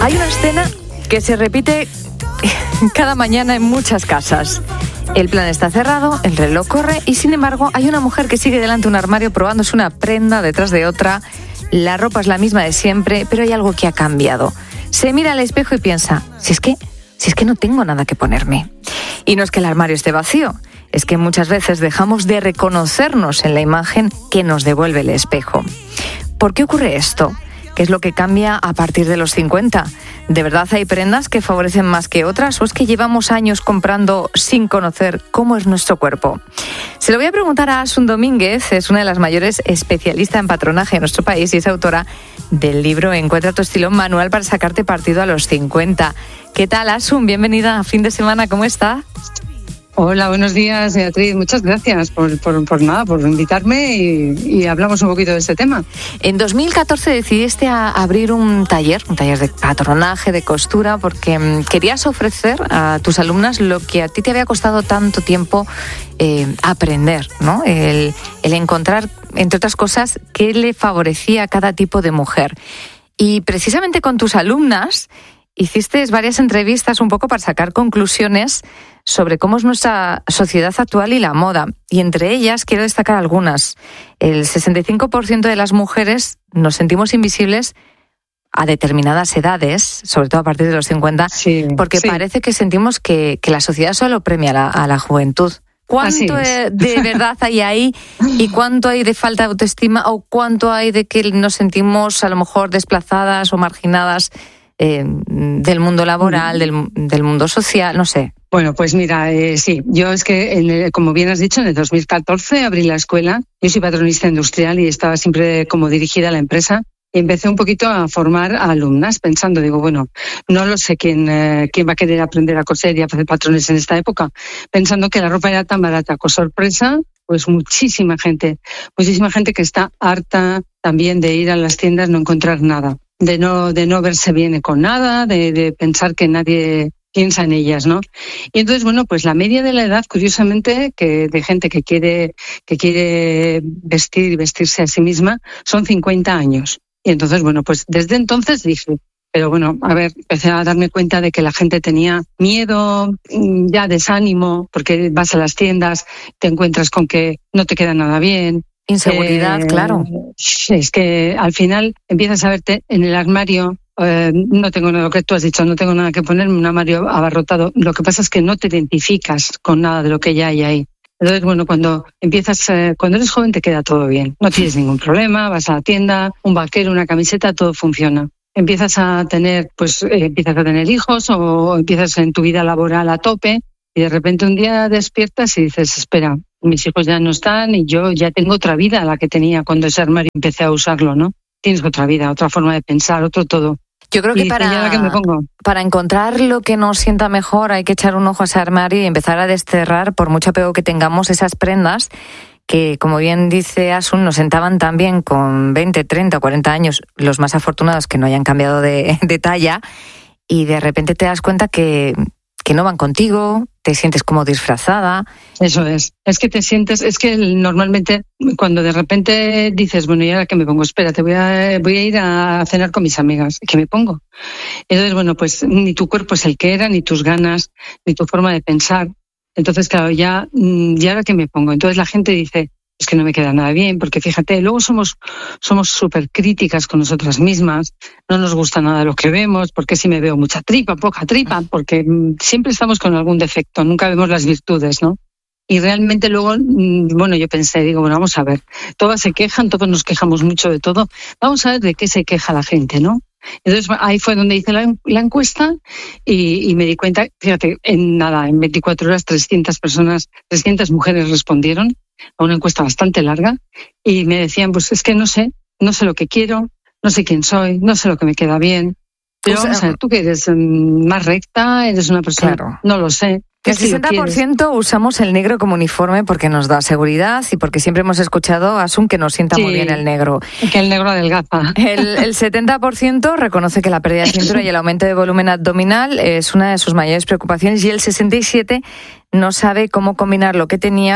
Hay una escena que se repite cada mañana en muchas casas. El plan está cerrado, el reloj corre y sin embargo hay una mujer que sigue delante de un armario probándose una prenda detrás de otra. La ropa es la misma de siempre, pero hay algo que ha cambiado. Se mira al espejo y piensa, si es que no tengo nada que ponerme. Y no es que el armario esté vacío, es que muchas veces dejamos de reconocernos en la imagen que nos devuelve el espejo. ¿Por qué ocurre esto? ¿Qué es lo que cambia a partir de los 50? ¿De verdad hay prendas que favorecen más que otras o es que llevamos años comprando sin conocer cómo es nuestro cuerpo? Se lo voy a preguntar a Asun Domínguez, es una de las mayores especialistas en patronaje en nuestro país y es autora del libro Encuentra tu estilo, manual para sacarte partido a los 50. ¿Qué tal, Asun? Bienvenida a Fin de Semana, ¿cómo está? Hola, buenos días, Beatriz. Muchas gracias por invitarme y hablamos un poquito de este tema. En 2014 decidiste abrir un taller de patronaje, de costura, porque querías ofrecer a tus alumnas lo que a ti te había costado tanto tiempo aprender, ¿no? El encontrar, entre otras cosas, qué le favorecía a cada tipo de mujer. Y precisamente con tus alumnas hiciste varias entrevistas un poco para sacar conclusiones sobre cómo es nuestra sociedad actual y la moda. Y entre ellas quiero destacar algunas. El 65% de las mujeres nos sentimos invisibles a determinadas edades, sobre todo a partir de los 50, porque parece que sentimos que la sociedad solo premia a la juventud. ¿Cuánto de verdad hay ahí y cuánto hay de falta de autoestima o cuánto hay de que nos sentimos a lo mejor desplazadas o marginadas del mundo laboral, del mundo social, no sé? Bueno, pues mira, sí, yo es que, como bien has dicho, en el 2014 abrí la escuela. Yo soy patronista industrial y estaba siempre como dirigida a la empresa. Y empecé un poquito a formar a alumnas pensando, digo, bueno, no lo sé quién va a querer aprender a coser y a hacer patrones en esta época, pensando que la ropa era tan barata. Con sorpresa, pues muchísima gente que está harta también de ir a las tiendas, no encontrar nada, de no verse bien con nada, de pensar que nadie piensa en ellas, ¿no? Y entonces, bueno, pues la media de la edad, curiosamente, que de gente que quiere vestir y vestirse a sí misma, son 50 años. Y entonces, bueno, pues desde entonces dije, pero bueno, a ver, empecé a darme cuenta de que la gente tenía miedo, ya desánimo, porque vas a las tiendas, te encuentras con que no te queda nada bien. Inseguridad, claro. Es que al final empiezas a verte en el armario. No tengo nada, lo que tú has dicho, no tengo nada que ponerme, un armario abarrotado. Lo que pasa es que no te identificas con nada de lo que ya hay ahí. Entonces, bueno, cuando eres joven te queda todo bien, no tienes ningún problema, vas a la tienda, un vaquero, una camiseta, todo funciona. Empiezas a tener hijos o empiezas en tu vida laboral a tope y de repente un día despiertas y dices, espera, mis hijos ya no están y yo ya tengo otra vida a la que tenía cuando ese armario empecé a usarlo, ¿no? Tienes otra vida, otra forma de pensar, otro todo. Yo creo que para encontrar lo que nos sienta mejor hay que echar un ojo a ese armario y empezar a desterrar, por mucho apego que tengamos, esas prendas que, como bien dice Asun, nos sentaban tan bien con 20, 30 o 40 años, los más afortunados que no hayan cambiado de talla, y de repente te das cuenta que no van contigo, te sientes como disfrazada. Eso es que te sientes, es que normalmente cuando de repente dices, bueno, ¿y ahora qué me pongo? Espérate, voy a ir a cenar con mis amigas, ¿qué me pongo? Entonces, bueno, pues ni tu cuerpo es el que era, ni tus ganas, ni tu forma de pensar. Entonces, claro, ¿y ahora qué me pongo? Entonces la gente dice, es que no me queda nada bien, porque fíjate, luego somos súper críticas con nosotras mismas, no nos gusta nada lo que vemos, porque si me veo mucha tripa, poca tripa, porque siempre estamos con algún defecto, nunca vemos las virtudes, ¿no? Y realmente luego, bueno, yo pensé, digo, bueno, vamos a ver, todas se quejan, todos nos quejamos mucho de todo, vamos a ver de qué se queja la gente, ¿no? Entonces ahí fue donde hice la encuesta y me di cuenta, fíjate, en 24 horas 300 mujeres respondieron a una encuesta bastante larga y me decían, pues es que no sé lo que quiero, no sé quién soy, no sé lo que me queda bien. Pero vamos a ver, tú que eres más recta, eres una persona, claro, no lo sé. El 60% usamos el negro como uniforme porque nos da seguridad y porque siempre hemos escuchado, Asun, que nos sienta muy bien el negro. Que el negro adelgaza. El 70% reconoce que la pérdida de cintura y el aumento de volumen abdominal es una de sus mayores preocupaciones y el 67% no sabe cómo combinar lo que tenía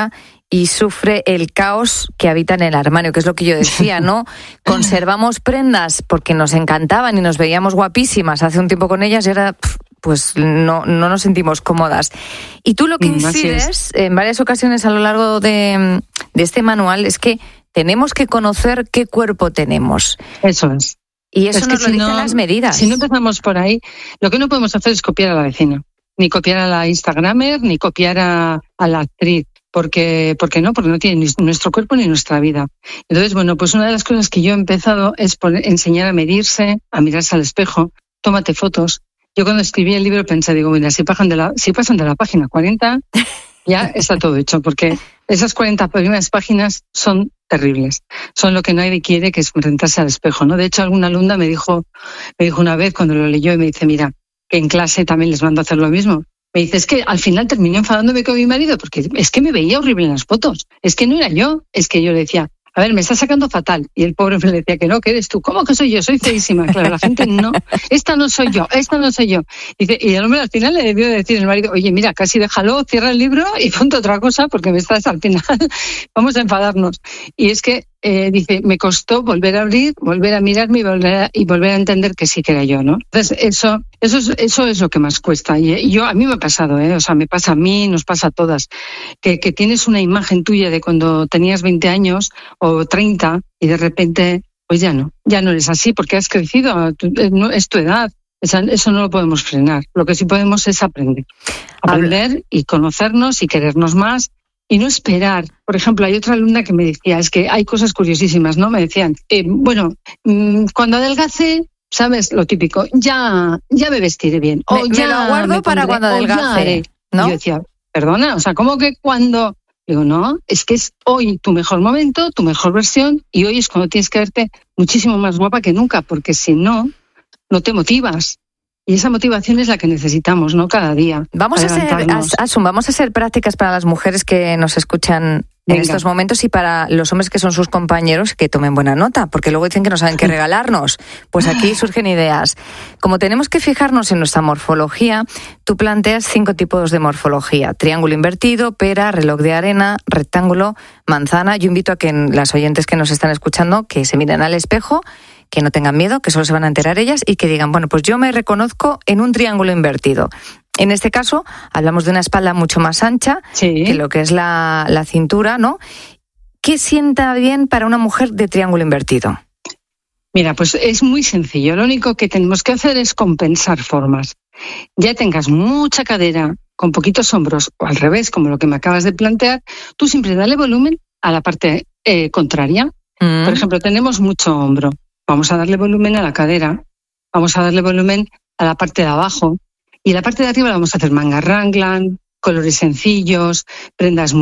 y sufre el caos que habita en el armario, que es lo que yo decía, ¿no? Conservamos prendas porque nos encantaban y nos veíamos guapísimas hace un tiempo con ellas y ahora pues no nos sentimos cómodas. Y tú lo que incides en varias ocasiones a lo largo de este manual es que tenemos que conocer qué cuerpo tenemos. Eso es. Y eso nos lo dicen las medidas. Si no empezamos por ahí, lo que no podemos hacer es copiar a la vecina, ni copiar a la Instagramer, ni copiar a la actriz. Porque no tiene ni nuestro cuerpo ni nuestra vida. Entonces, bueno, pues una de las cosas que yo he empezado es enseñar a medirse, a mirarse al espejo. Tómate fotos. Yo cuando escribí el libro pensé, digo, mira, si pasan de la página 40, ya está todo hecho, porque esas 40 primeras páginas son terribles. Son lo que nadie quiere, que es enfrentarse al espejo, ¿no? De hecho, alguna alumna me dijo una vez cuando lo leyó y me dice, mira, que en clase también les mando a hacer lo mismo. Me dice, es que al final terminé enfadándome con mi marido porque es que me veía horrible en las fotos. Es que no era yo. Es que yo le decía, a ver, me estás sacando fatal. Y el pobre me decía que no, que eres tú. ¿Cómo que soy yo? Soy feísima. Claro, la gente no. Esta no soy yo. Dice, y el hombre al final le debió decir el marido, oye, mira, casi déjalo, cierra el libro y ponte otra cosa porque me estás al final. Vamos a enfadarnos. Y es que dice, me costó volver a abrir, volver a mirarme y volver a entender que sí que era yo, ¿no? Entonces, eso es lo que más cuesta. Y a mí me ha pasado, o sea, me pasa a mí, nos pasa a todas, que tienes una imagen tuya de cuando tenías 20 años o 30 y de repente, pues ya no eres así porque has crecido, es tu edad. Eso no lo podemos frenar. Lo que sí podemos es aprender y conocernos y querernos más. Y no esperar. Por ejemplo, hay otra alumna que me decía, es que hay cosas curiosísimas, ¿no? Me decían, cuando adelgace, ¿sabes? Lo típico, ya me vestiré bien. O me lo guardo para cuando adelgace, ¿no? Y yo decía, perdona, o sea, ¿cómo que cuando? Digo, no, es que es hoy tu mejor momento, tu mejor versión, y hoy es cuando tienes que verte muchísimo más guapa que nunca, porque si no te motivas. Y esa motivación es la que necesitamos, ¿no? Cada día. Vamos a ser prácticas para las mujeres que nos escuchan en estos momentos y para los hombres que son sus compañeros que tomen buena nota, porque luego dicen que no saben qué regalarnos. Pues aquí surgen ideas. Como tenemos que fijarnos en nuestra morfología, tú planteas 5 tipos de morfología: triángulo invertido, pera, reloj de arena, rectángulo, manzana. Yo invito a que las oyentes que nos están escuchando que se miren al espejo, que no tengan miedo, que solo se van a enterar ellas y que digan, bueno, pues yo me reconozco en un triángulo invertido. En este caso, hablamos de una espalda mucho más ancha que lo que es la cintura, ¿no? ¿Qué sienta bien para una mujer de triángulo invertido? Mira, pues es muy sencillo. Lo único que tenemos que hacer es compensar formas. Ya tengas mucha cadera con poquitos hombros o al revés, como lo que me acabas de plantear, tú siempre dale volumen a la parte contraria. Por ejemplo, tenemos mucho hombro. Vamos a darle volumen a la cadera, vamos a darle volumen a la parte de abajo y la parte de arriba la vamos a hacer manga raglan, colores sencillos, prendas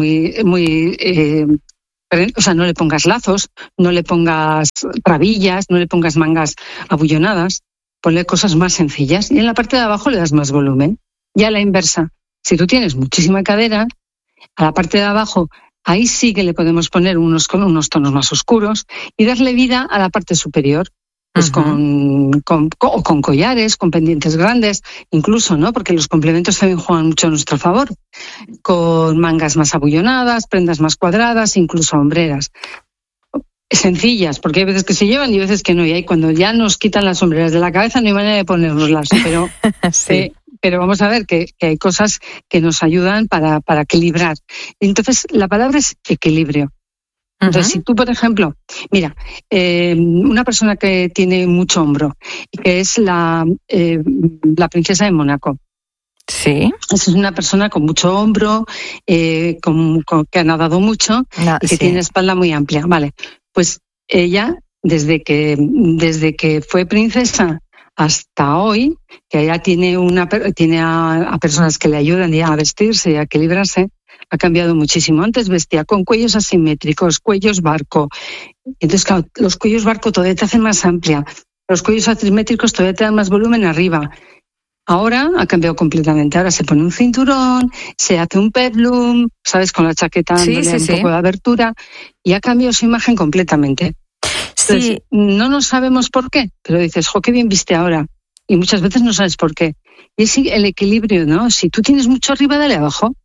o sea, no le pongas lazos, no le pongas rabillas, no le pongas mangas abullonadas, ponle cosas más sencillas y en la parte de abajo le das más volumen. Y a la inversa, si tú tienes muchísima cadera, a la parte de abajo ahí sí que le podemos poner unos tonos más oscuros y darle vida a la parte superior, pues con collares, con pendientes grandes, incluso, ¿no? Porque los complementos también juegan mucho a nuestro favor, con mangas más abullonadas, prendas más cuadradas, incluso hombreras. Sencillas, porque hay veces que se llevan y veces que no, y ahí cuando ya nos quitan las sombreras de la cabeza no hay manera de ponérnoslas, pero sí. Pero vamos a ver que hay cosas que nos ayudan para equilibrar. Entonces, la palabra es equilibrio. Entonces, si tú, por ejemplo, mira, una persona que tiene mucho hombro, que es la princesa de Mónaco. Sí. Es una persona con mucho hombro, que ha nadado mucho y que tiene espalda muy amplia. Vale, pues ella, desde que fue princesa hasta hoy, que ella tiene a personas que le ayudan ya a vestirse y a equilibrarse, ha cambiado muchísimo. Antes vestía con cuellos asimétricos, cuellos barco. Entonces, claro, los cuellos barco todavía te hacen más amplia. Los cuellos asimétricos todavía te dan más volumen arriba. Ahora ha cambiado completamente. Ahora se pone un cinturón, se hace un peplum, ¿sabes? Con la chaqueta dándole un poco de abertura, y ha cambiado su imagen completamente. Entonces, no nos sabemos por qué, pero dices, qué bien viste ahora. Y muchas veces no sabes por qué. Y es el equilibrio, ¿no? Si tú tienes mucho arriba, dale abajo.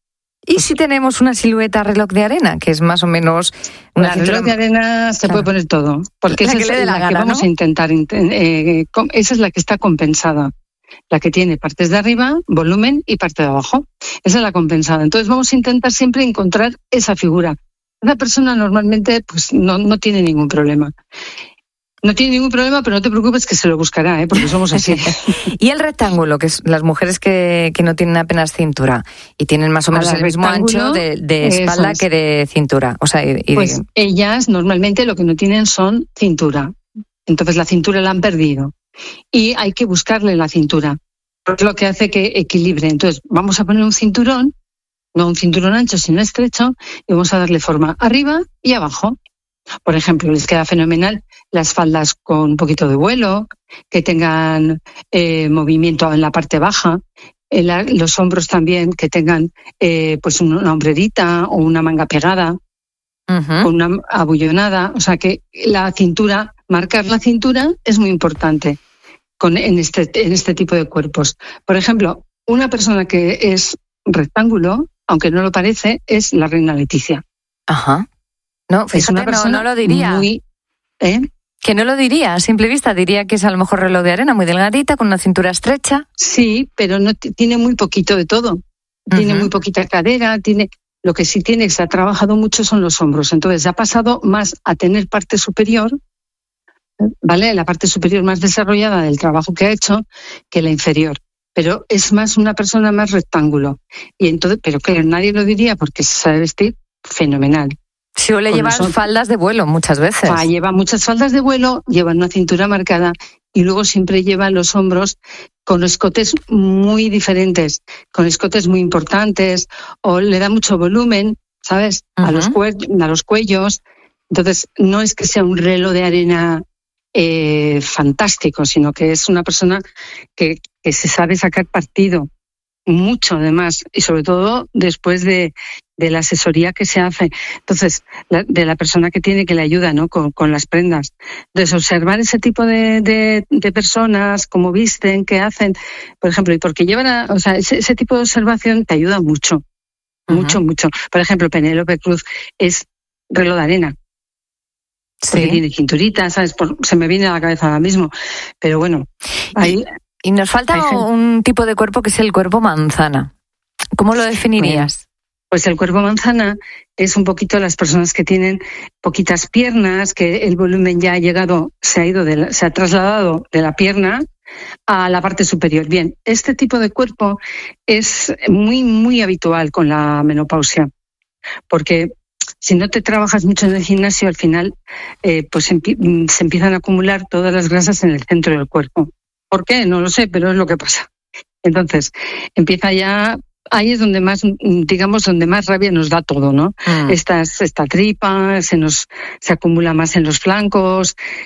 ¿Y si tenemos una silueta reloj de arena, que es más o menos una la reloj de arena se puede poner todo, porque esa es la que vamos a intentar, esa es la que está compensada, la que tiene partes de arriba, volumen y parte de abajo, esa es la compensada. Entonces vamos a intentar siempre encontrar esa figura. Esa persona normalmente pues no tiene ningún problema. No tiene ningún problema, pero no te preocupes que se lo buscará, porque somos así. Y el rectángulo, que es las mujeres que no tienen apenas cintura y tienen más o menos el mismo ancho de espalda que de cintura. O sea, pues ellas normalmente lo que no tienen son cintura. Entonces la cintura la han perdido. Y hay que buscarle la cintura. Porque es lo que hace que equilibre. Entonces vamos a poner un cinturón, no un cinturón ancho, sino estrecho, y vamos a darle forma arriba y abajo. Por ejemplo, les queda fenomenal las faldas con un poquito de vuelo, que tengan movimiento en la parte baja, los hombros también que tengan pues una hombrerita o una manga pegada, o una abullonada. O sea que la cintura, marcar la cintura es muy importante en este tipo de cuerpos. Por ejemplo, una persona que es rectángulo, aunque no lo parece, es la reina Leticia. Ajá. No, fíjate, es una persona no lo diría. Que no lo diría a simple vista, diría que es a lo mejor reloj de arena, muy delgadita, con una cintura estrecha. Sí, pero no tiene muy poquito de todo. Tiene muy poquita cadera, lo que sí tiene, se ha trabajado mucho son los hombros. Entonces ha pasado más a tener parte superior, ¿vale? La parte superior más desarrollada del trabajo que ha hecho que la inferior. Pero es más una persona más rectángulo. Y entonces, pero claro, nadie lo diría porque se sabe vestir fenomenal. Suele llevar faldas de vuelo muchas veces. Lleva muchas faldas de vuelo, lleva una cintura marcada y luego siempre lleva los hombros con escotes muy diferentes, con escotes muy importantes, o le da mucho volumen, ¿sabes? A los cuellos. Entonces, no es que sea un reloj de arena fantástico, sino que es una persona que se sabe sacar partido. Mucho además, y sobre todo después de la asesoría que se hace. Entonces, de la persona que le ayuda, ¿no? Con las prendas. Entonces, observar ese tipo de personas, cómo visten, qué hacen, por ejemplo, y porque llevan ese tipo de observación te ayuda mucho. Mucho. Por ejemplo, Penélope Cruz es reloj de arena. Porque tiene cinturita, ¿sabes? Se me viene a la cabeza ahora mismo. Pero bueno, ahí... Y nos falta un tipo de cuerpo que es el cuerpo manzana. ¿Cómo lo definirías? Pues el cuerpo manzana es un poquito las personas que tienen poquitas piernas, que el volumen ya ha llegado, se ha trasladado de la pierna a la parte superior. Bien, este tipo de cuerpo es muy, muy habitual con la menopausia, porque si no te trabajas mucho en el gimnasio, al final pues se empiezan a acumular todas las grasas en el centro del cuerpo. ¿Por qué? No lo sé, pero es lo que pasa. Entonces, empieza ya, ahí es donde más, digamos, donde más rabia nos da todo, ¿no? Esta tripa, se acumula más en los flancos,